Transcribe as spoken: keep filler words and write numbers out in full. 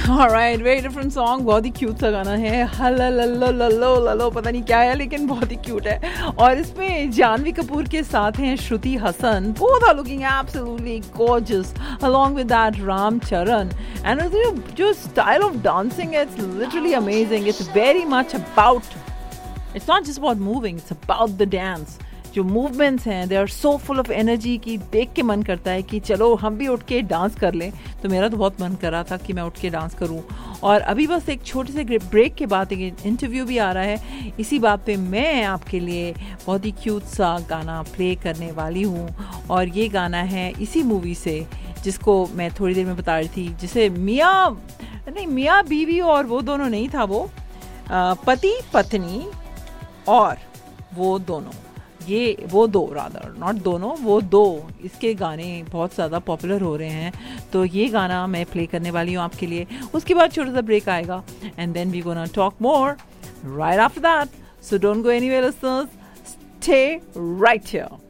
Alright, very different song, बहुत ही cute सा गाना है, हल्ला लल्लो लल्लो लल्लो, पता नहीं क्या है लेकिन बहुत ही क्यूट है। और इसमें जानवी कपूर के साथ हैं Shruti Haasan, both are looking absolutely gorgeous, along with that Ram Charan, and जो style of dancing, it's literally amazing. It's very much about, it's not just about moving, it's about the dance. जो movements हैं, they are so full of energy कि देख के मन करता है कि चलो हम भी उठ के डांस कर लें। तो मेरा तो बहुत मन कर रहा था कि मैं उठ के डांस करूं। और अभी बस एक छोटे से ब्रेक के बाद एक इंटरव्यू भी आ रहा है। इसी बात पे मैं आपके लिए बहुत ही क्यूट सा गाना प्ले करने वाली हूं, और ये गाना है इसी मूवी से जिसको मैं थोड़ी देर में बता रही थी, जिसे मियाँ नहीं मियाँ बीवी और वो दोनों नहीं था, वो आ, पति पत्नी और वो दोनों, ये वो दो रादर नॉट दोनों, वो दो, इसके गाने बहुत ज़्यादा पॉपुलर हो रहे हैं। तो ये गाना मैं प्ले करने वाली हूँ आपके लिए। उसके बाद छोटा सा ब्रेक आएगा, and then we gonna talk more right after that, so don't go anywhere listeners, stay right here.